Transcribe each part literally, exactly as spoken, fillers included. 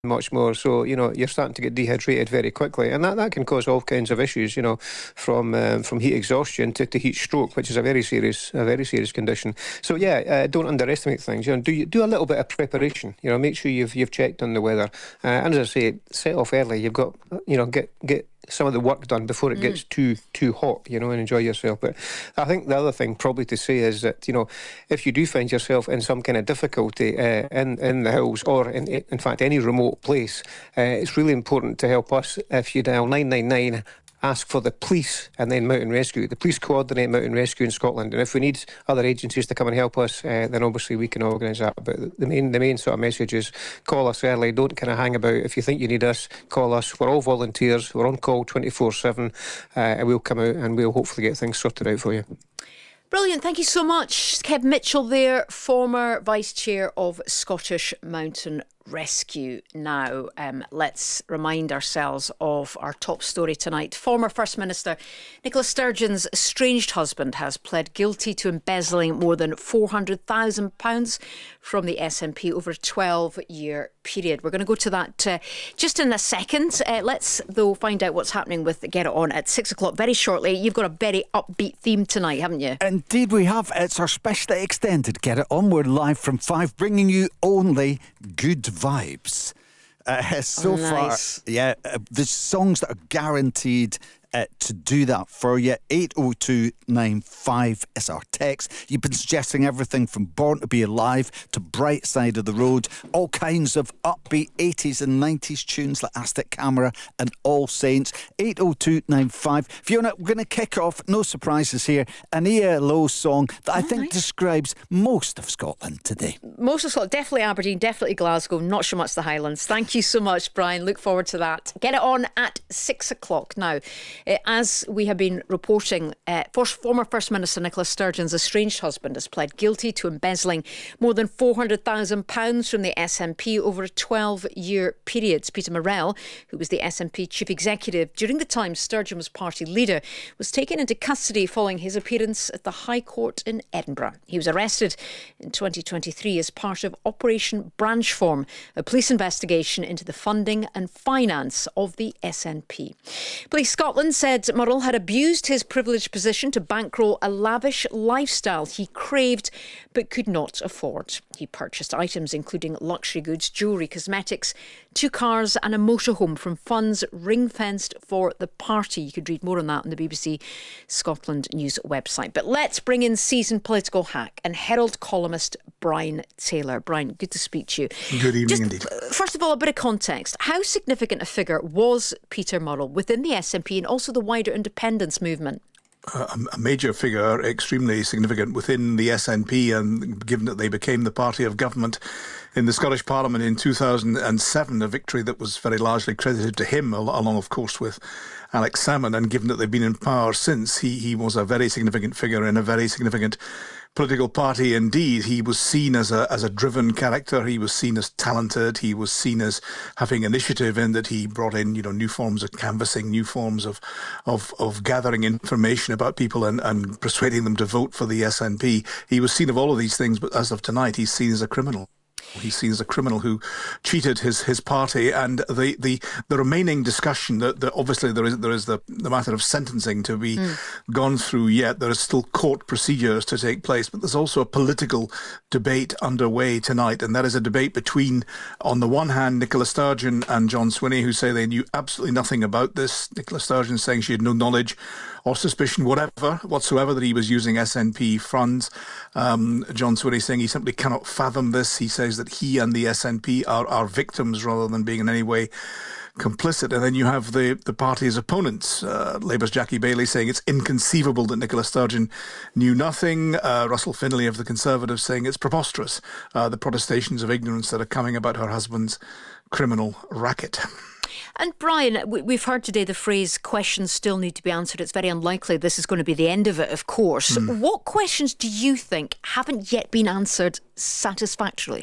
much more. So, you know, you're starting to get dehydrated very quickly, and that, that can cause all kinds of issues, you know, from um, from heat exhaustion to, to heat stroke, which is a very serious a very serious condition. So yeah, uh, don't underestimate things. You know, do do a little bit of preparation. You know, make sure you've you've checked on the weather. Uh, and as I say, set off early. You've got, you know, get get some of the work done before it mm. gets too too hot, you know, and enjoy yourself. But I think the other thing probably to say is that, you know, if you do find yourself in some kind of difficulty uh, in in the hills, or in in fact any remote place, uh, it's really important to help us. If you dial nine nine nine, ask for the police and then Mountain Rescue. The police coordinate Mountain Rescue in Scotland, and if we need other agencies to come and help us, uh, then obviously we can organise that. But the main the main sort of message is call us early. Don't kind of hang about. If you think you need us, call us. We're all volunteers. We're on call twenty-four seven, uh, and we'll come out and we'll hopefully get things sorted out for you. Brilliant, thank you so much. Kev Mitchell there, former Vice Chair of Scottish Mountain Rescue. Now, um, let's remind ourselves of our top story tonight. Former First Minister Nicola Sturgeon's estranged husband has pled guilty to embezzling more than four hundred thousand pounds from the S N P over a twelve-year period. We're going to go to that uh, just in a second. Uh, let's, though, find out what's happening with Get It On at six o'clock very shortly. You've got a very upbeat theme tonight, haven't you? Indeed we have. It's our specially extended Get It On. We're live from five, bringing you only good vibes. Uh, so oh, nice. far, yeah, uh, the songs that are guaranteed uh, to do that for you. eight oh two nine five is our text. You've been suggesting everything from Born to Be Alive to Bright Side of the Road, all kinds of upbeat eighties and nineties tunes like Aztec Camera and All Saints. eight oh two nine five. Fiona, we're going to kick off, no surprises here, an E L O song that I oh, think nice. describes most of Scotland today. Most of Scotland, definitely Aberdeen, definitely Glasgow, not so much the Highlands. Thank you so much, Brian. Look forward to that. Get It On at six o'clock. Now, uh, as we have been reporting, uh, first, former First Minister Nicola Sturgeon's estranged husband has pled guilty to embezzling more than four hundred thousand pounds from the S N P over a twelve-year period. Peter Morrell, who was the S N P chief executive during the time Sturgeon was party leader, was taken into custody following his appearance at the High Court in Edinburgh. He was arrested in twenty twenty-three as part of Operation Branchform, a police investigation into the funding and finance of the S N P. Police Scotland said Morrell had abused his privileged position to bankroll a lavish lifestyle he craved but could not afford. He purchased items including luxury goods, jewellery, cosmetics, two cars and a motorhome from funds ring-fenced for the party. You could read more on that on the B B C Scotland News website. But let's bring in seasoned political hack and Herald columnist Brian Taylor. Brian, good to speak to you. Good evening Just, indeed. First of all, a bit of context. How significant a figure was Peter Morrell within the S N P and also the wider independence movement? Uh, a major figure, extremely significant within the S N P, and given that they became the party of government in the Scottish Parliament in two thousand seven, a victory that was very largely credited to him, along, of course, with Alex Salmond, and given that they've been in power since, he, he was a very significant figure in a very significant political party indeed. He was seen as a as a driven character. He was seen as talented. He was seen as having initiative in that he brought in, you know, new forms of canvassing, new forms of of, of gathering information about people and, and persuading them to vote for the S N P. He was seen of all of these things, but as of tonight, he's seen as a criminal. He's seen as a criminal who cheated his, his party, and the, the, the remaining discussion that, that obviously there is there is the, the matter of sentencing to be mm. gone through yet. There is still court procedures to take place, but there's also a political debate underway tonight, and that is a debate between, on the one hand, Nicola Sturgeon and John Swinney, who say they knew absolutely nothing about this. Nicola Sturgeon saying she had no knowledge or suspicion, whatever, whatsoever, that he was using S N P funds. Um, John Swinney saying he simply cannot fathom this. He says that he and the S N P are, are victims rather than being in any way complicit. And then you have the, the party's opponents, uh, Labour's Jackie Baillie saying it's inconceivable that Nicola Sturgeon knew nothing. Uh, Russell Finlay of the Conservatives saying it's preposterous, uh, the protestations of ignorance that are coming about her husband's criminal racket. And Brian, we've heard today the phrase questions still need to be answered. It's very unlikely this is going to be the end of it, of course. Mm. What questions do you think haven't yet been answered satisfactorily?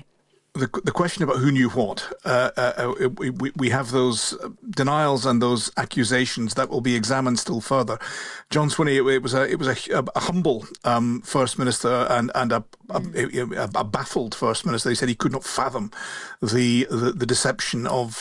The, the question about who knew what, uh, uh, we, we have those denials and those accusations that will be examined still further. John Swinney, it, it was a it was a, a humble um, First Minister and and a, a, a, a baffled First Minister. He said he could not fathom the the, the deception of